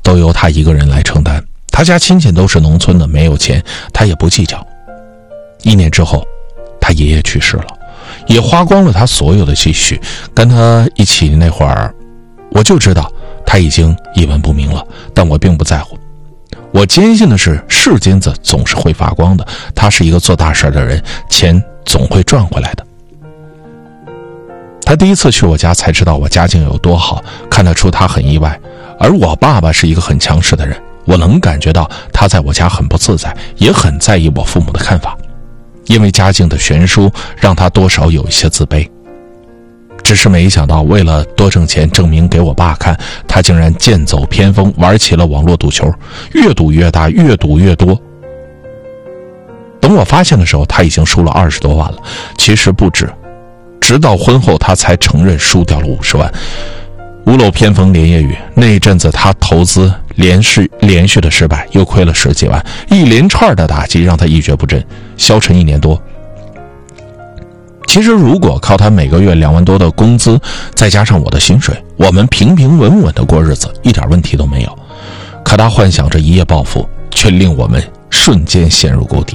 都由他一个人来承担。他家亲戚都是农村的，没有钱，他也不计较。1年之后，他爷爷去世了，也花光了他所有的积蓄。跟他一起那会儿，我就知道他已经一文不名了，但我并不在乎。我坚信的是，是金子总是会发光的，他是一个做大事的人，钱总会赚回来的。他第一次去我家才知道我家境有多好，看得出他很意外。而我爸爸是一个很强势的人，我能感觉到他在我家很不自在，也很在意我父母的看法。因为家境的悬殊，让他多少有一些自卑。只是没想到，为了多挣钱证明给我爸看，他竟然剑走偏锋，玩起了网络赌球，越赌越大，越赌越多。等我发现的时候，他已经输了20多万了，其实不止。直到婚后，他才承认输掉了50万。屋漏偏逢连夜雨，那一阵子他投资连续的失败，又亏了10几万，一连串的打击让他一蹶不振，消沉1年多。其实如果靠他每个月2万多的工资，再加上我的薪水，我们平平稳稳的过日子，一点问题都没有。可他幻想着一夜暴富，却令我们瞬间陷入谷底。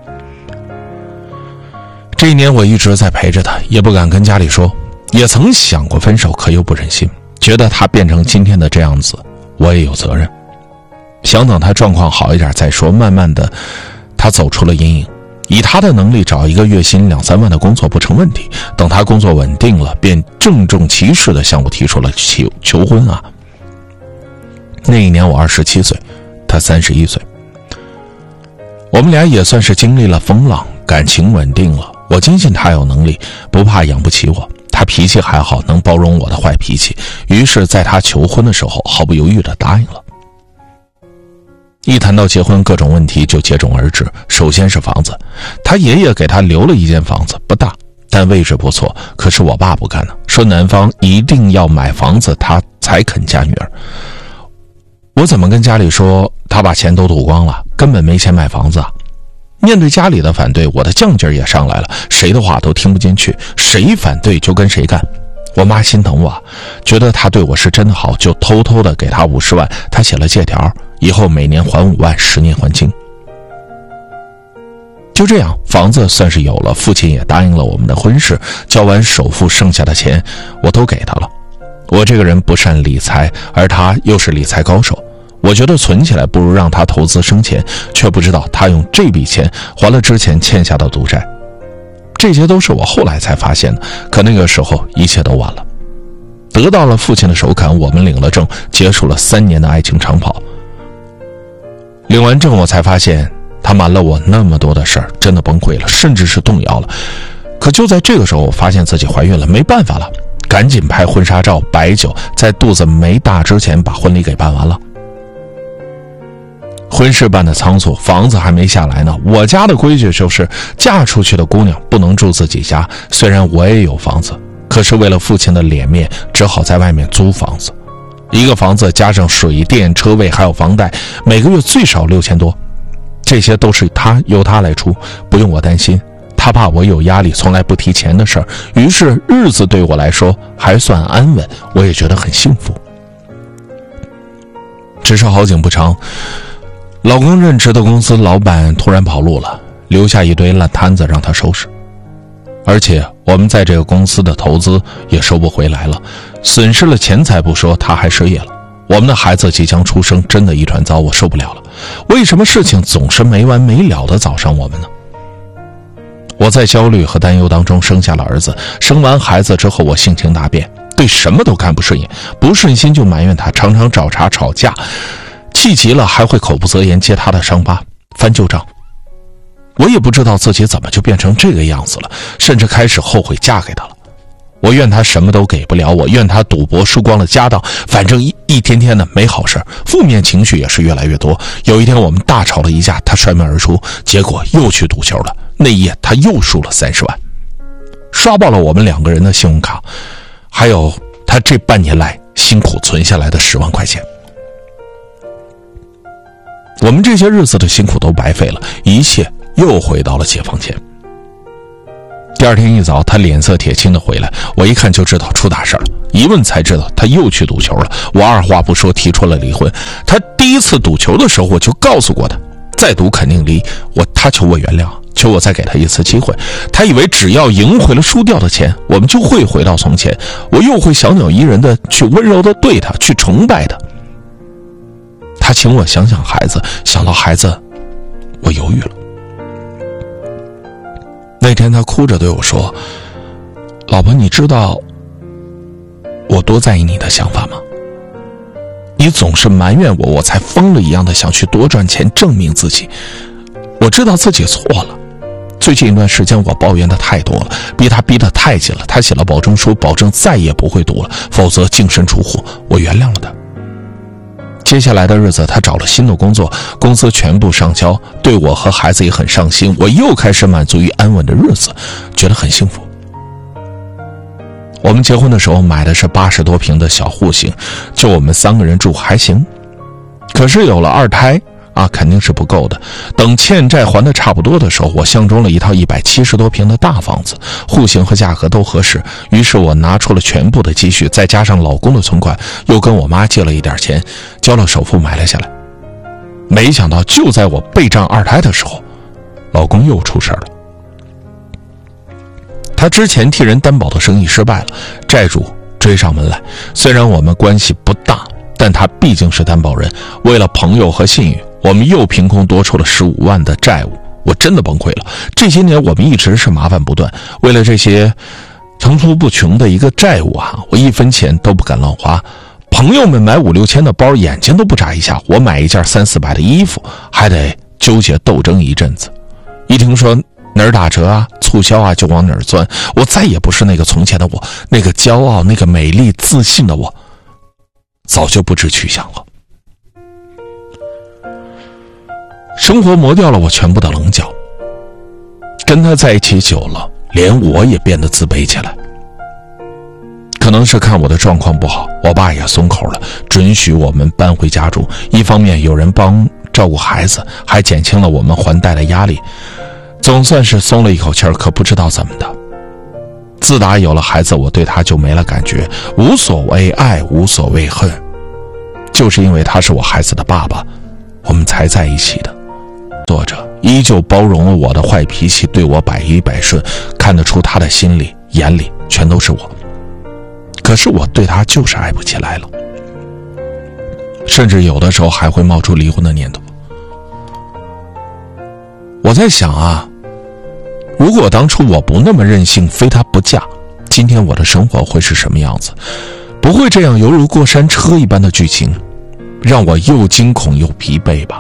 这1年我一直在陪着他，也不敢跟家里说，也曾想过分手，可又不忍心，觉得他变成今天的这样子，我也有责任。想等他状况好一点再说。慢慢的，他走出了阴影。以他的能力，找一个月薪2、3万的工作不成问题。等他工作稳定了，便郑重其事地向我提出了求婚啊。那一年我27岁，他31岁。我们俩也算是经历了风浪，感情稳定了。我坚信他有能力，不怕养不起我。他脾气还好，能包容我的坏脾气。于是在他求婚的时候，毫不犹豫地答应了。一谈到结婚，各种问题就接踵而至。首先是房子，他爷爷给他留了一间房子，不大，但位置不错。可是我爸不干呢，说男方一定要买房子，他才肯嫁女儿。我怎么跟家里说？他把钱都赌光了，根本没钱买房子啊！面对家里的反对，我的犟劲儿也上来了，谁的话都听不进去，谁反对就跟谁干。我妈心疼我，觉得他对我是真的好，就偷偷的给他50万，他写了借条，以后每年还5万，10年还清。就这样，房子算是有了，父亲也答应了我们的婚事，交完首付剩下的钱我都给他了。我这个人不善理财，而他又是理财高手，我觉得存起来不如让他投资生钱，却不知道他用这笔钱还了之前欠下的赌债。这些都是我后来才发现的，可那个时候一切都晚了。得到了父亲的首肯，我们领了证，结束了3年的爱情长跑。领完证，我才发现他瞒了我那么多的事儿，真的崩溃了，甚至是动摇了。可就在这个时候，我发现自己怀孕了，没办法了，赶紧拍婚纱照，摆酒，在肚子没大之前把婚礼给办完了。婚事办得仓促，房子还没下来呢。我家的规矩就是嫁出去的姑娘不能住自己家，虽然我也有房子，可是为了父亲的脸面，只好在外面租房子。一个房子加上水电车位还有房贷，每个月最少6000多，这些都是由他来出，不用我担心。他怕我有压力，从来不提钱的事儿，于是日子对我来说还算安稳，我也觉得很幸福。只是好景不长，老公任职的公司老板突然跑路了，留下一堆烂摊子让他收拾。而且我们在这个公司的投资也收不回来了，损失了钱财不说，他还失业了。我们的孩子即将出生，真的一团糟，我受不了了。为什么事情总是没完没了的找上我们呢？我在焦虑和担忧当中生下了儿子。生完孩子之后，我性情大变，对什么都看不顺眼，不顺心就埋怨他，常常找茬吵架，气急了还会口不择言，揭他的伤疤，翻旧账。我也不知道自己怎么就变成这个样子了，甚至开始后悔嫁给他了。我怨他什么都给不了我，怨他赌博输光了家当，反正一天天的没好事，负面情绪也是越来越多。有一天我们大吵了一架，他摔门而出，结果又去赌球了。那一夜他又输了30万，刷爆了我们2个人的信用卡，还有他这半年来辛苦存下来的10万块钱。我们这些日子的辛苦都白费了，一切又回到了解放前。第二天一早，他脸色铁青的回来，我一看就知道出大事了。 一问才知道他又去赌球了。我二话不说提出了离婚。他第一次赌球的时候我就告诉过他，再赌肯定离。他求我原谅，求我再给他一次机会。他以为只要赢回了输掉的钱，我们就会回到从前，我又会小鸟依人的去温柔的对他，去崇拜他。他请我想想孩子，想到孩子，我犹豫了。那天他哭着对我说，老婆，你知道我多在意你的想法吗？你总是埋怨我，我才疯了一样的想去多赚钱证明自己。我知道自己错了，最近一段时间我抱怨的太多了，逼他逼得太紧了。他写了保证书，保证再也不会赌了，否则净身出户。我原谅了他。接下来的日子他找了新的工作，工资全部上交，对我和孩子也很上心。我又开始满足于安稳的日子，觉得很幸福。我们结婚的时候买的是80多平的小户型，就我们3个人住还行。可是有了2胎肯定是不够的。等欠债还的差不多的时候，我相中了一套170多平的大房子，户型和价格都合适。于是我拿出了全部的积蓄，再加上老公的存款，又跟我妈借了一点钱，交了首付买了下来。没想到就在我备战2胎的时候，老公又出事了。他之前替人担保的生意失败了，债主追上门来。虽然我们关系不大，但他毕竟是担保人，为了朋友和信誉，我们又凭空多出了15万的债务。我真的崩溃了。这些年我们一直是麻烦不断，为了这些层出不穷的一个债务我1分钱都不敢乱花。朋友们买5、6千的包，眼睛都不眨一下，我买一件3、400的衣服，还得纠结斗争一阵子。一听说哪儿打折促销就往哪儿钻。我再也不是那个从前的我，那个骄傲、那个美丽自信的我，早就不知去向了。生活磨掉了我全部的棱角，跟他在一起久了，连我也变得自卑起来。可能是看我的状况不好，我爸也松口了，准许我们搬回家住。一方面有人帮照顾孩子，还减轻了我们还贷的压力，总算是松了一口气儿。可不知道怎么的，自打有了孩子，我对他就没了感觉，无所谓爱，无所谓恨。就是因为他是我孩子的爸爸，我们才在一起的。作者依旧包容了我的坏脾气，对我百依百顺，看得出他的心里眼里全都是我。可是我对他就是爱不起来了，甚至有的时候还会冒出离婚的念头。我在想如果当初我不那么任性，非他不嫁，今天我的生活会是什么样子？不会这样犹如过山车一般的剧情，让我又惊恐又疲惫吧。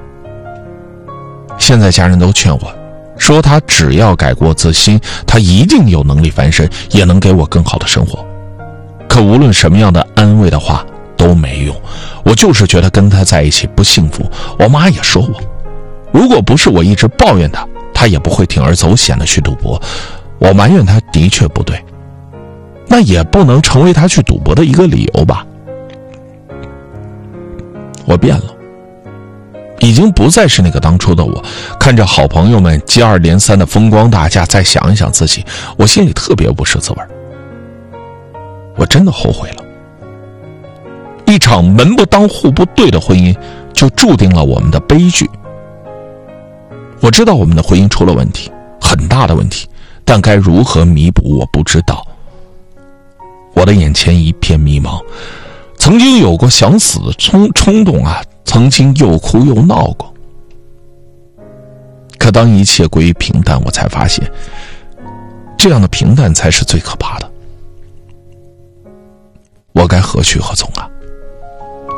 现在家人都劝我说，他只要改过自新，他一定有能力翻身，也能给我更好的生活。可无论什么样的安慰的话都没用，我就是觉得跟他在一起不幸福。我妈也说我，如果不是我一直抱怨他，他也不会铤而走险的去赌博。我埋怨他的确不对，那也不能成为他去赌博的一个理由吧。我变了，已经不再是那个当初的我。看着好朋友们接二连三的风光大嫁，再想一想自己，我心里特别不是滋味。我真的后悔了。一场门不当户不对的婚姻，就注定了我们的悲剧。我知道我们的婚姻出了问题，很大的问题，但该如何弥补我不知道。我的眼前一片迷茫，曾经有过想死的冲动曾经又哭又闹过。可当一切归于平淡，我才发现这样的平淡才是最可怕的。我该何去何从